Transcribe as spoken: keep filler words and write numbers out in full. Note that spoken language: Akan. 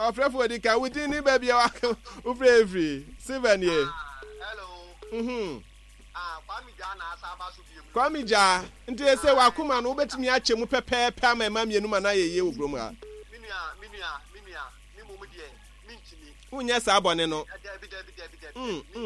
wafrefo di ka wudi ni ba bia wa ufre free seven ye hello mhm ah kwami ja na asa ba so biem kwami ja nti ese wa kuma no betimi ache mu pepepe ama ema mienu ma na yeye wo grom ha minua minua minua mi mu mu die mi ntimi unya sa abone no bi de bi de bi de mm